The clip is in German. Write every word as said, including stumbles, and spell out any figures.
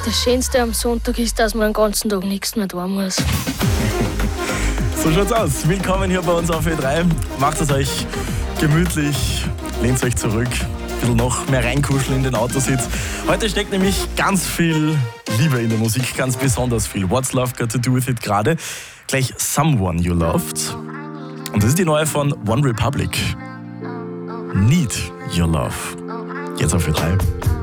Das Schönste am Sonntag ist, dass man den ganzen Tag nichts mehr tun muss. So schaut's aus. Willkommen hier bei uns auf Ö drei. Macht es euch gemütlich, lehnt euch zurück, ein bisschen noch mehr reinkuscheln in den Autositz. Heute steckt nämlich ganz viel Liebe in der Musik, ganz besonders viel. What's Love Got to Do With It gerade? Gleich Someone You Loved. Und das ist die neue von One Republic. Need Your Love. Jetzt auf Ö drei.